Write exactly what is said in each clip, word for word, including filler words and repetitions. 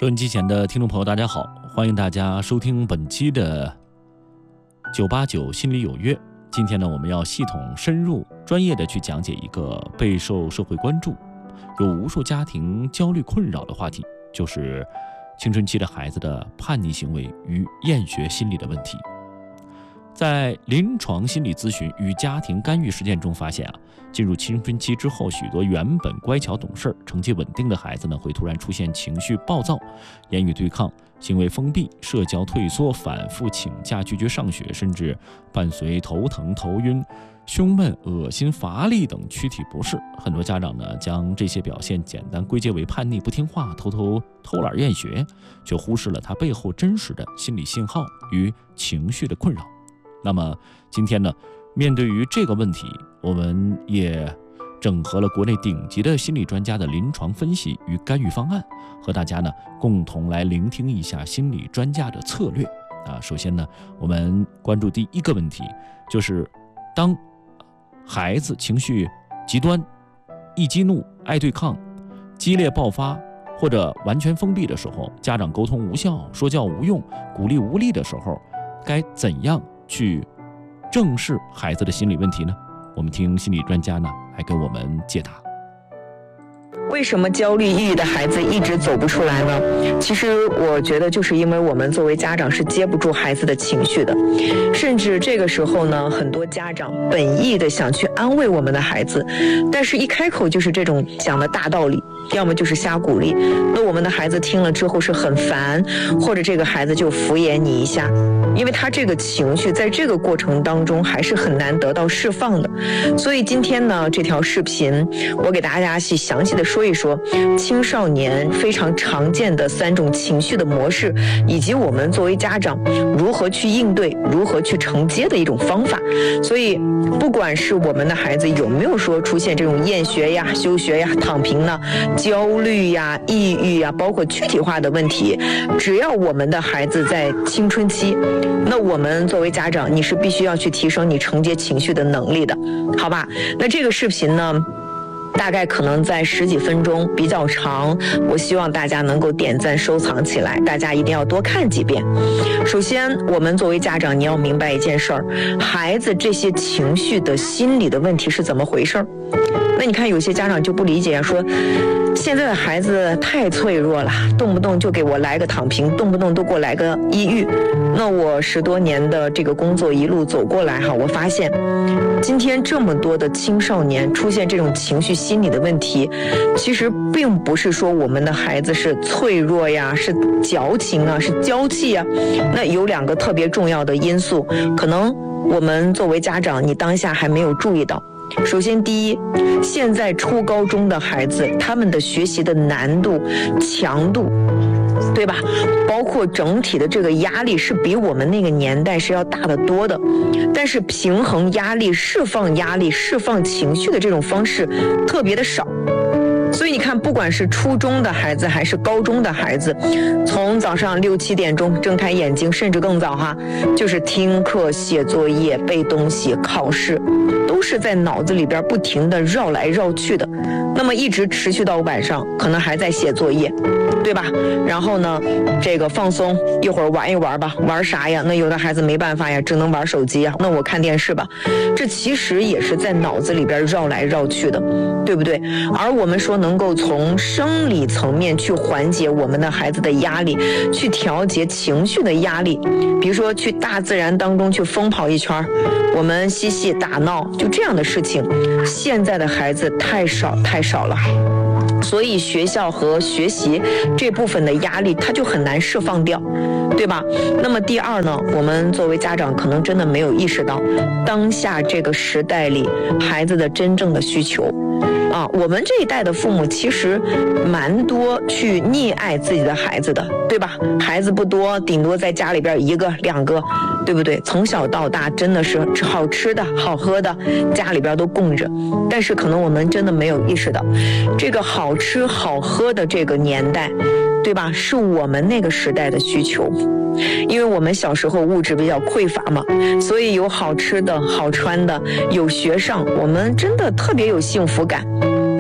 收音机前的听众朋友大家好，欢迎大家收听本期的九八九心理有约。今天呢，我们要系统深入专业的去讲解一个备受社会关注、有无数家庭焦虑困扰的话题，就是青春期的孩子的叛逆行为与厌学心理的问题。在临床心理咨询与家庭干预实践中发现啊，进入青春期之后，许多原本乖巧懂事、成绩稳定的孩子呢，会突然出现情绪暴躁、言语对抗、行为封闭、社交退缩、反复请假、拒绝上学，甚至伴随头疼、头晕、胸闷、恶心、乏力等躯体不适。很多家长呢，将这些表现简单归结为叛逆、不听话、偷偷偷懒、厌学，却忽视了他背后真实的心理信号与情绪的困扰。那么今天呢，面对于这个问题，我们也整合了国内顶级的心理专家的临床分析与干预方案，和大家呢共同来聆听一下心理专家的策略啊。首先呢，我们关注第一个问题，就是当孩子情绪极端、易激怒、爱对抗、激烈爆发或者完全封闭的时候，家长沟通无效、说教无用、鼓励无力的时候，该怎样去正视孩子的心理问题呢？我们听心理专家呢来给我们解答。 为什么焦虑抑郁的孩子一直走不出来呢？其实我觉得就是因为我们作为家长是接不住孩子的情绪的，甚至这个时候呢，很多家长本意的想去安慰我们的孩子，但是一开口就是这种讲的大道理，要么就是瞎鼓励，那我们的孩子听了之后是很烦，或者这个孩子就敷衍你一下，因为他这个情绪在这个过程当中还是很难得到释放的。所以今天呢，这条视频我给大家去详细的说一说青少年非常常见的三种情绪的模式，以及我们作为家长如何去应对、如何去承接的一种方法。所以不管是我们的孩子有没有说出现这种厌学呀、休学呀、躺平呢、焦虑呀、抑郁呀，包括具体化的问题，只要我们的孩子在青春期，那我们作为家长，你是必须要去提升你承接情绪的能力的，好吧？那这个视频呢，大概可能在十几分钟，比较长，我希望大家能够点赞收藏起来，大家一定要多看几遍。首先，我们作为家长，你要明白一件事儿，孩子这些情绪的心理的问题是怎么回事儿。那你看有些家长就不理解，说现在的孩子太脆弱了，动不动就给我来个躺平，动不动都给我来个抑郁。那我十多年的这个工作一路走过来哈，我发现今天这么多的青少年出现这种情绪心理的问题，其实并不是说我们的孩子是脆弱呀，是矫情啊，是娇气啊。那有两个特别重要的因素，可能我们作为家长你当下还没有注意到。首先第一，现在初高中的孩子，他们的学习的难度、强度，对吧？包括整体的这个压力是比我们那个年代是要大得多的。但是平衡压力、释放压力、释放情绪的这种方式特别的少。所以你看，不管是初中的孩子还是高中的孩子，从早上六七点钟睁开眼睛，甚至更早哈，就是听课、写作业、背东西、考试，都是在脑子里边不停的绕来绕去的。那么一直持续到晚上，可能还在写作业，对吧？然后呢，这个放松一会儿玩一玩吧，玩啥呀？那有的孩子没办法呀，只能玩手机呀。那我看电视吧，这其实也是在脑子里边绕来绕去的，对不对？而我们说能够从生理层面去缓解我们的孩子的压力，去调节情绪的压力，比如说去大自然当中去疯跑一圈，我们嬉戏打闹，就这样的事情，现在的孩子太少太少了。所以学校和学习这部分的压力，它就很难释放掉，对吧？那么第二呢，我们作为家长可能真的没有意识到当下这个时代里孩子的真正的需求。啊，我们这一代的父母其实蛮多去溺爱自己的孩子的，对吧？孩子不多，顶多在家里边一个两个，对不对？从小到大真的是好吃的好喝的家里边都供着，但是可能我们真的没有意识到这个好吃好喝的这个年代，对吧？是我们那个时代的需求。因为我们小时候物质比较匮乏嘛，所以有好吃的好穿的有学上，我们真的特别有幸福感。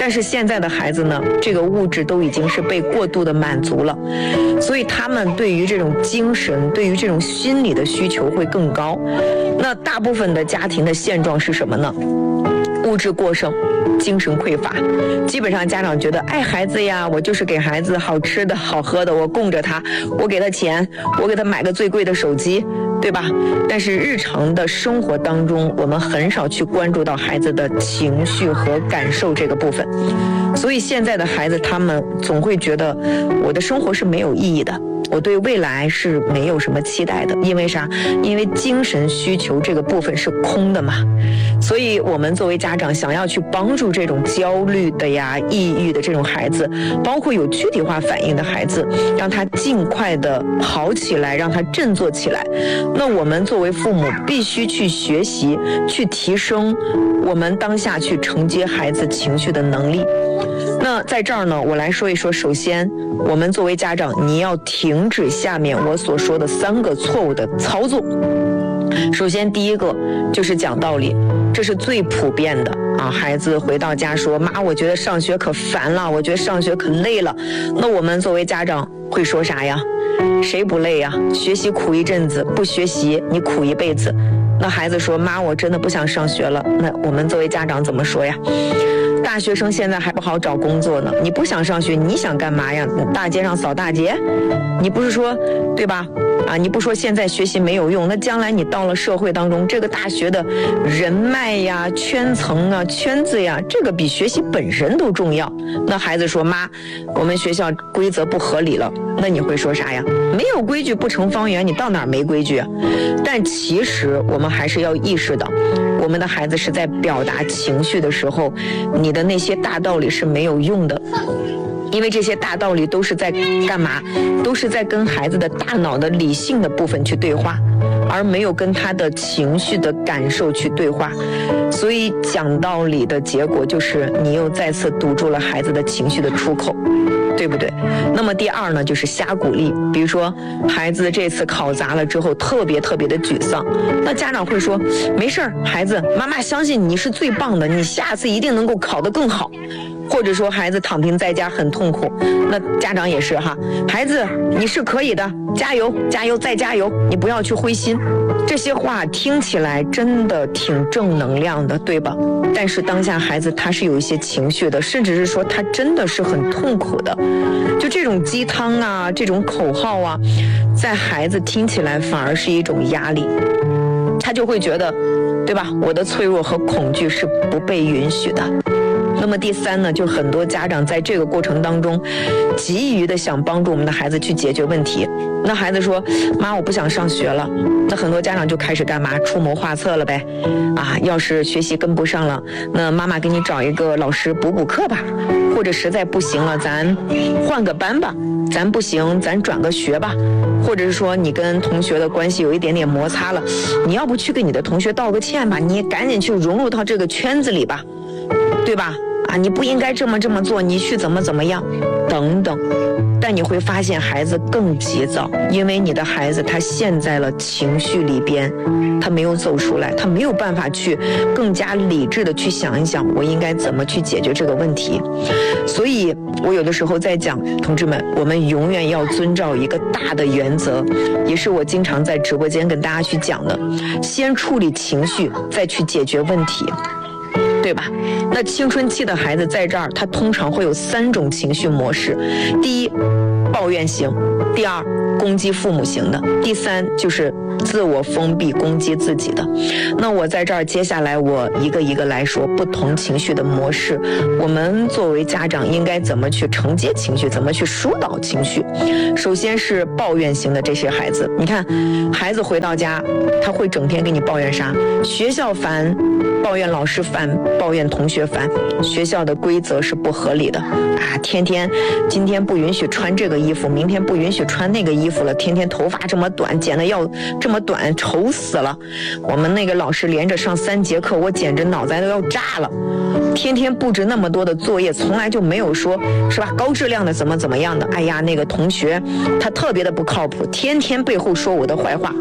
但是现在的孩子呢，这个物质都已经是被过度的满足了，所以他们对于这种精神，对于这种心理的需求会更高。那大部分的家庭的现状是什么呢？物质过剩，精神匮乏。基本上家长觉得爱孩子呀，我就是给孩子好吃的好喝的，我供着他，我给他钱，我给他买个最贵的手机，对吧？但是日常的生活当中，我们很少去关注到孩子的情绪和感受这个部分。所以现在的孩子，他们总会觉得我的生活是没有意义的，我对未来是没有什么期待的。因为啥？因为精神需求这个部分是空的嘛。所以我们作为家长想要去帮助这种焦虑的呀、抑郁的这种孩子，包括有躯体化反应的孩子，让他尽快的好起来，让他振作起来。那我们作为父母必须去学习，去提升我们当下去承接孩子情绪的能力。那在这儿呢，我来说一说，首先我们作为家长，你要停止下面我所说的三个错误的操作。首先第一个就是讲道理，这是最普遍的啊。孩子回到家说，妈，我觉得上学可烦了，我觉得上学可累了。那我们作为家长会说啥呀？谁不累呀？学习苦一阵子，不学习你苦一辈子。那孩子说，妈，我真的不想上学了。那我们作为家长怎么说呀？大学生现在还不好找工作呢，你不想上学，你想干嘛呀？大街上扫大街？你不是说，对吧？啊，你不说现在学习没有用，那将来你到了社会当中，这个大学的人脉呀、圈层啊、圈子呀，这个比学习本身都重要。那孩子说，妈，我们学校规则不合理了。那你会说啥呀？没有规矩不成方圆，你到哪儿没规矩啊？但其实我们还是要意识到，我们的孩子是在表达情绪的时候，你的那些大道理是没有用的。因为这些大道理都是在干嘛？都是在跟孩子的大脑的理性的部分去对话，而没有跟他的情绪的感受去对话。所以讲道理的结果就是你又再次堵住了孩子的情绪的出口，对不对？那么第二呢，就是瞎鼓励。比如说孩子这次考砸了之后特别特别的沮丧，那家长会说，没事儿，孩子，妈妈相信你是最棒的，你下次一定能够考得更好。或者说孩子躺平在家很痛苦，那家长也是哈，孩子你是可以的，加油加油再加油，你不要去灰心。这些话听起来真的挺正能量的，对吧？但是当下孩子他是有一些情绪的，甚至是说他真的是很痛苦的。就这种鸡汤啊，这种口号啊，在孩子听起来反而是一种压力，他就会觉得，对吧？我的脆弱和恐惧是不被允许的。那么第三呢，就很多家长在这个过程当中急于的想帮助我们的孩子去解决问题。那孩子说，妈，我不想上学了。那很多家长就开始干嘛？出谋划策了呗。啊，要是学习跟不上了，那妈妈给你找一个老师补补课吧，或者实在不行了，咱换个班吧，咱不行咱转个学吧，或者是说你跟同学的关系有一点点摩擦了，你要不去给你的同学道个歉吧，你也赶紧去融入到这个圈子里吧，对吧？啊，你不应该这么这么做，你去怎么怎么样，等等。但你会发现孩子更急躁，因为你的孩子他陷在了情绪里边，他没有走出来，他没有办法去更加理智的去想一想，我应该怎么去解决这个问题。所以我有的时候在讲，同志们，我们永远要遵照一个大的原则，也是我经常在直播间跟大家去讲的，先处理情绪，再去解决问题，对吧？那青春期的孩子在这儿，他通常会有三种情绪模式：第一，抱怨型；第二，攻击父母型的；第三，就是自我封闭攻击自己的。那我在这儿接下来我一个一个来说不同情绪的模式，我们作为家长应该怎么去承接情绪，怎么去疏导情绪。首先是抱怨型的这些孩子，你看孩子回到家他会整天跟你抱怨啥？学校烦，抱怨老师烦，抱怨同学烦，学校的规则是不合理的啊！天天今天不允许穿这个衣服，明天不允许穿那个衣服了，天天头发这么短，剪得要这么短，丑死了。我们那个老师连着上三节课，我简直脑袋都要炸了。天天布置那么多的作业，从来就没有说是吧高质量的怎么怎么样的。哎呀，那个同学他特别的不靠谱，天天背后说我的坏话。那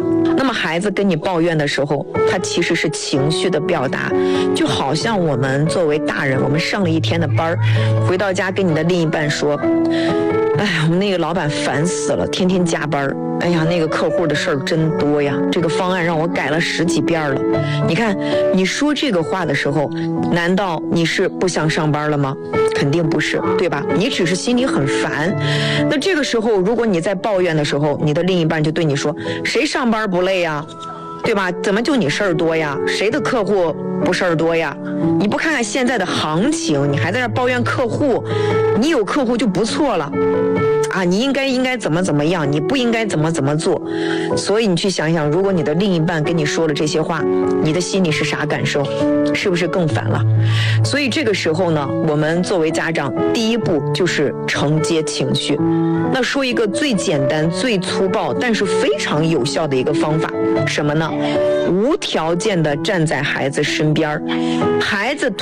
那么孩子跟你抱怨的时候，他其实是情绪的表达，就好像我们作为大人，我们上了一天的班，回到家跟你的另一半说，哎呀，我们那个老板烦死了，天天加班，哎呀，那个客户的事儿真多呀，这个方案让我改了十几遍了。你看，你说这个话的时候，难道你是不想上班了吗？肯定不是，对吧？你只是心里很烦。那这个时候，如果你在抱怨的时候，你的另一半就对你说，谁上班不累呀？对吧？怎么就你事儿多呀？谁的客户不事儿多呀？你不看看现在的行情，你还在这抱怨客户，你有客户就不错了啊！你应该应该怎么怎么样，你不应该怎么怎么做。所以你去想想，如果你的另一半跟你说了这些话，你的心里是啥感受？是不是更烦了？所以这个时候呢，我们作为家长，第一步就是承接情绪。那说一个最简单、最粗暴，但是非常有效的一个方法，什么呢？无条件的站在孩子身边，孩子